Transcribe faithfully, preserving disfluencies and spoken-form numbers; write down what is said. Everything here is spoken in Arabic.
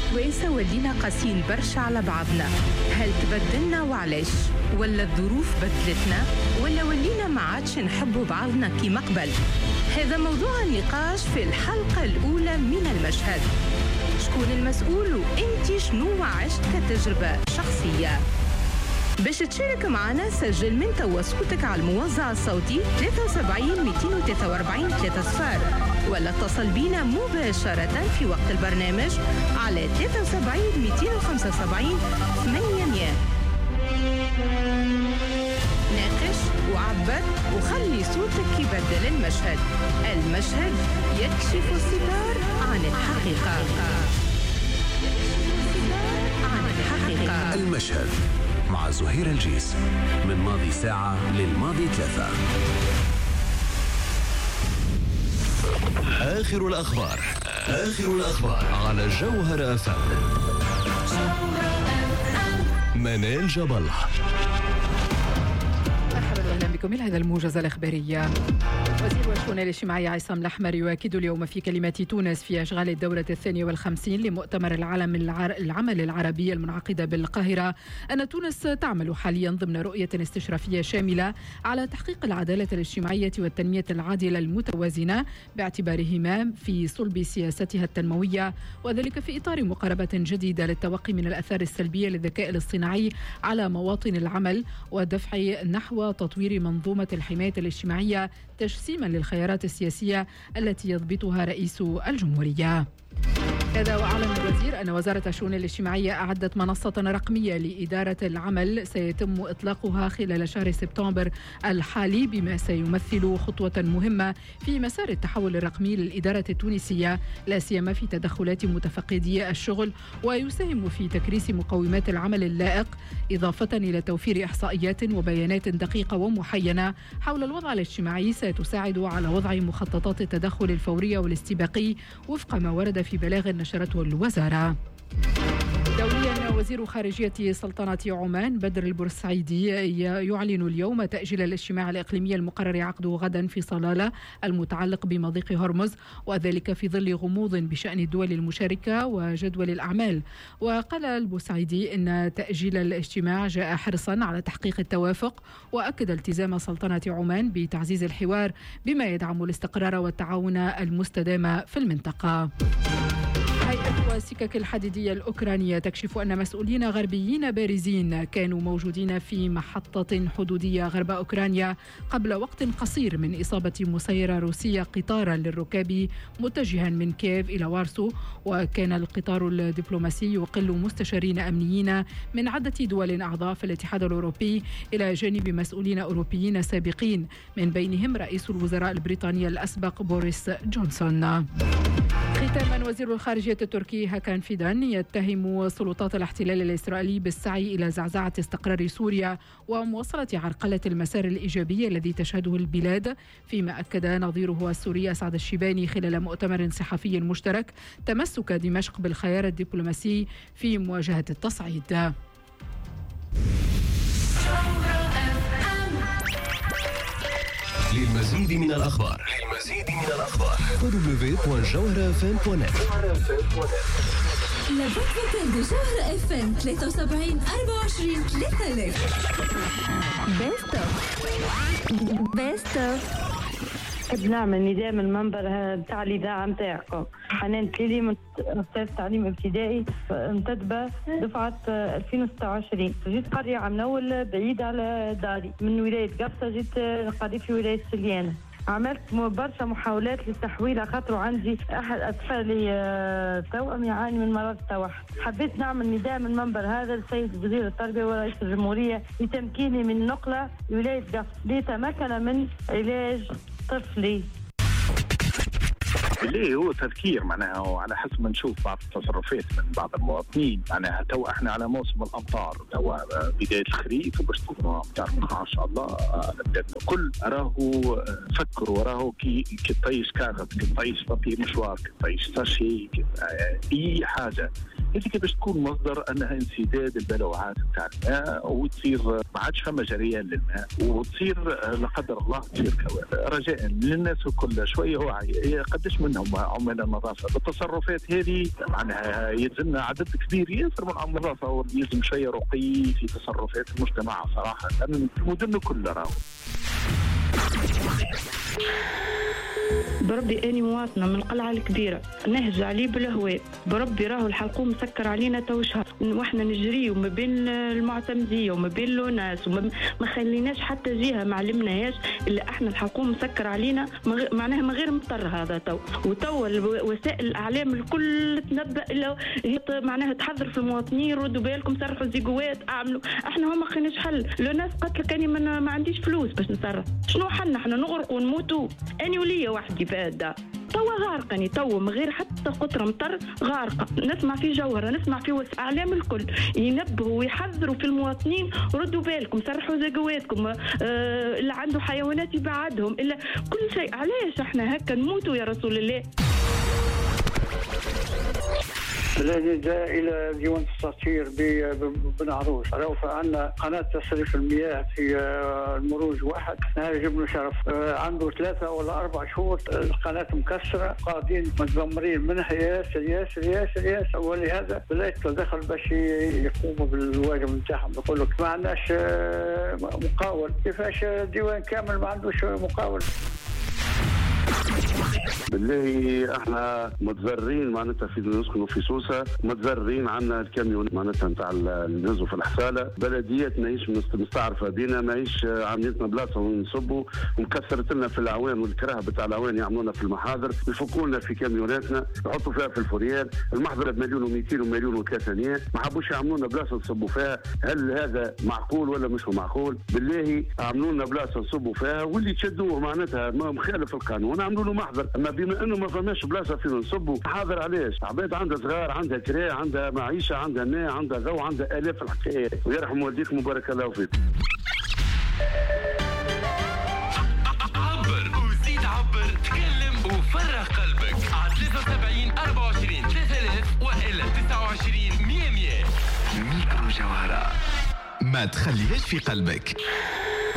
توانسة ولينا قاسيين برشا على بعضنا. هل تبدلنا وعلاش؟ ولا الظروف بدلتنا؟ ولا ولينا ما عادش نحبوا بعضنا كيما قبل؟ هذا موضوع النقاش في الحلقة الأولى من المشهد. شكون المسؤول وانتي شنو عشت كتجربة شخصية؟ باش تشارك معنا سجل من توا صوتك على الموزع الصوتي ثلاثة وسبعين مئتين وثلاثة وأربعين ثلاثة صفار، ولا اتصل بينا مباشرة في وقت البرنامج على ثلاثة وسبعين مئتين وخمسة وسبعين ثمانمئة. ناقش وعبر وخلي صوتك يبدل المشهد. المشهد يكشف الستار عن الحقيقة. عن الحقيقة. المشهد مع زهير الجيس، من ماضي ساعة للماضي ثلاثة. آخر الأخبار آخر الأخبار على جوهر أف أم. منال جبل. مرحبا واهلا بكم الى هذا الموجز الاخباري. وزير الشؤون الاجتماعية عصام الأحمر يؤكد اليوم في كلمة تونس في أشغال الدورة الثانية والخمسين لمؤتمر العالم العر... العمل العربي المنعقدة بالقاهرة أن تونس تعمل حاليا ضمن رؤية استشرافية شاملة على تحقيق العدالة الاجتماعية والتنمية العادلة المتوازنة باعتبارهما في صلب سياستها التنموية، وذلك في إطار مقاربة جديدة للتوقي من الآثار السلبية للذكاء الاصطناعي على مواطن العمل ودفع نحو تطوير منظومة الحماية الاجتماعية تجسيما للخيارات السياسية التي يضبطها رئيس الجمهورية. هذا وأعلن الوزير أن وزارة الشؤون الاجتماعية أعدت منصة رقمية لإدارة العمل سيتم إطلاقها خلال شهر سبتمبر الحالي، بما سيمثل خطوة مهمة في مسار التحول الرقمي للإدارة التونسية، لا سيما في تدخلات متفقدي الشغل، ويساهم في تكريس مقومات العمل اللائق، إضافة إلى توفير إحصائيات وبيانات دقيقة ومحينة حول الوضع الاجتماعي ستساعد على وضع مخططات التدخل الفوري والاستباقي وفق ما ورد في بلاغ نشرته الوزارة. دوليا، وزير خارجية سلطنة عمان بدر البورسعيدي يعلن اليوم تأجيل الاجتماع الإقليمي المقرر عقده غدا في صلالة المتعلق بمضيق هرمز، وذلك في ظل غموض بشأن الدول المشاركة وجدول الأعمال. وقال البورسعيدي إن تأجيل الاجتماع جاء حرصا على تحقيق التوافق، وأكد التزام سلطنة عمان بتعزيز الحوار بما يدعم الاستقرار والتعاون المستدام في المنطقة. هيئة السكك الحديدية الأوكرانية تكشف أن مسؤولين غربيين بارزين كانوا موجودين في محطة حدودية غرب أوكرانيا قبل وقت قصير من إصابة مسيرة روسية قطارا للركاب متجها من كييف إلى وارسو، وكان القطار الدبلوماسي يقل مستشارين أمنيين من عدة دول أعضاء في الاتحاد الأوروبي إلى جانب مسؤولين أوروبيين سابقين، من بينهم رئيس الوزراء البريطاني الأسبق بوريس جونسون. ختاما، وزير الخارجية التركي هاكان فيدان يتهم سلطات الاحتلال الإسرائيلي بالسعي إلى زعزعة استقرار سوريا ومواصلة عرقلة المسار الإيجابي الذي تشهده البلاد، فيما أكد نظيره السوري سعد الشيباني خلال مؤتمر صحفي مشترك تمسك دمشق بالخيار الدبلوماسي في مواجهة التصعيد. للمزيد من الأخبار للمزيد من الأخبار دبليو دوت جوهر اف ام دوت نت. لابد دو جوهر اف ام ثلاثة وسبعين أربعة وعشرين ثلاثة آلاف. بيستو بيستو بنعمل نداء من المنبر بتاع الإذاعة متاعكم. حنان تليلي من أستاذ تعليم ابتدائي منتدبة دفعة ألفين وستة وعشرين. جيت قرية عمنول بعيد على داري من ولاية قفصة، جيت قرية في ولاية سليانة. عملت برشا محاولات للتحويل خاطر عندي أحد أطفالي توأم يعاني من مرض التوحد. حبيت نعمل نداء من منبر هذا للسيد وزير التربية ورئيس الجمهورية لتمكيني من نقلة لولاية قفصة ليتمكن من علاج طفلي. اللي هو تذكير معناها على حسب ما نشوف بعض التصرفات من بعض المواطنين. معناها تو احنا على موسم الامطار، تو بدايه الخريف وباش تكونوا امطار ان شاء الله. الكل راهو فكروا راهو كي كي طيش كاغذ، كي طيش بابي مشوار، كي طيش ساشي، اي حاجه هذيك باش تكون مصدر انها انسداد البلوعات نتاع الماء وتصير ما عادش فما جريان للماء وتصير لا قدر الله تصير كوارث. رجاء للناس كل شويه وعي قداش منهم عمال النظافه بالتصرفات هذه معناها يلزمنا عدد كبير ياسر من النظافه ولازم شويه رقي في تصرفات المجتمع صراحه المدن كلها راهو. بربي اني مواطنه من القلعه الكبيره نهج عليه بالهواء، بربي راهو الحلقوم مسكر علينا تو شهر واحنا نجري وما بين المعتمديه وما بين لوناس وما ما خليناش حتى جهه ما علمناهاش الا احنا الحلقوم مسكر علينا معناها من غير مضطر هذا تو. وتو وسائل الاعلام الكل تنبأ الا هي معناها تحذر في المواطنين ردوا بالكم سرحوا الزيجوات اعملوا. احنا هما خليناش حل. لوناس قالت لك اني ما عنديش فلوس باش نسرح. شنو حلنا احنا نغرق ونموتوا؟ اني وليا وحدي بادة توا غارقني توا من غير حتى قطرة مطر غارقة. نسمع في جوهرة نسمع في وسائل اعلام الكل ينبهوا ويحذروا في المواطنين ردوا بالكم سرحوا زقواتكم آه اللي عنده حيوانات يبعدهم الا كل شيء. علاش احنا هكا نموتوا يا رسول الله؟ الذي جاء إلى ديوان التسطير بن عروس راهو عندنا قناة تصريف المياه في المروج واحد نهار جبل شرف عنده ثلاثة ولا أربع شهور القناة مكسرة قاعدين متذمرين منها ياسر ياسر ياسر ياسر. ولهذا بدأت تدخل باش يقوموا بالواجب نتاعهم. يقول لك ما عندناش مقاول. كيفاش ديوان كامل ما عندوش مقاول؟ بالله احنا متضررين معناتها في نسكنوا في سوسه متضررين. عندنا الكاميون معناتها نتاع النزو في الحصاله بلديات ماهيش مستعرفه بينا ماهيش عاملتنا بلاصه ونصبوا ومكسرت لنا في الاعوان والكراهه بتاع الاعوان يعملونا في المحاضر يفكوا لنا في كاميوناتنا يحطوا فيها في الفوريال المحضره بمليون ومئتين ومليون وثلاثمية ما حبوش يعملونا بلاصه نصبوا فيها. هل هذا معقول ولا مش معقول؟ بالله عملوا لنا بلاصه نصبوا فيها واللي تشدوه معناتها مخالف القانون عملوا له محضر. اما بما انه ما فماش بلاصه فين نصبوا حاضر علاش؟ عباد عندها صغار عندها كراء عندها معيشه عندها ماء عندها ضوء عندها الاف الحكايات. ويرحم والديكم وبارك الله فيكم. عبر وزيد عبر تكلم وفرغ قلبك على ثلاثة وسبعين أربعة وعشرين ثلاثة آلاف والا تسعة وعشرين مية مية. ميكرو جوهرة ما تخليهاش في قلبك.